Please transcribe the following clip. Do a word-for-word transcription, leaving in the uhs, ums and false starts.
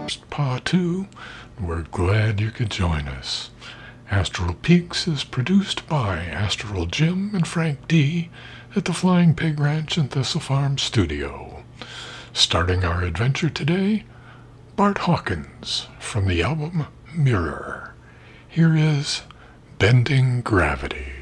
Pa two. We're glad you could join us. Astral Peaks is produced by Astral Jim and Frank D. at the Flying Pig Ranch and Thistle Farm studio. Starting our adventure today, Bart Hawkins from the album Mirror. Here is Bending Gravity.